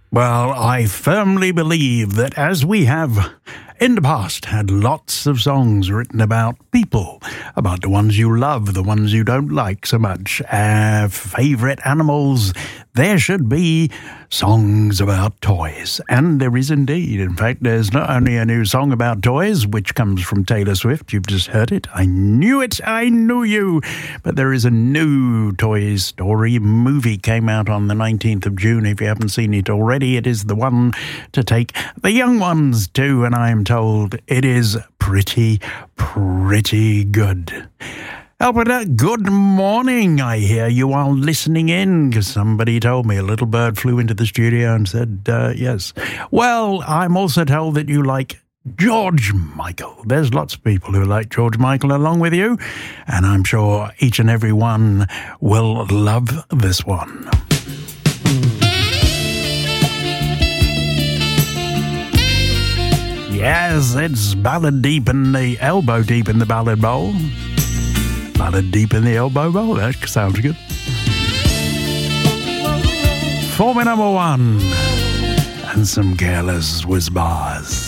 Well, I firmly believe that as we have in the past had lots of songs written about people, about the ones you love, the ones you don't like so much, favourite animals, there should be songs about toys. And there is indeed. In fact, there's not only a new song about toys, which comes from Taylor Swift. You've just heard it. I knew it. I knew you. But there is a new Toy Story movie came out on the 19th of June. If you haven't seen it already, it is the one to take the young ones to, and I'm told it is pretty good. Alberta, good morning. I hear you are listening in because somebody told me a little bird flew into the studio and said yes. Well, I'm also told that you like George Michael. There's lots of people who like George Michael along with you, and I'm sure each and every one will love this one. Yes, it's ballad deep in the elbow deep in the ballad bowl. Ballad deep in the elbow bowl. That sounds good. For me number one, and some careless whiz bars.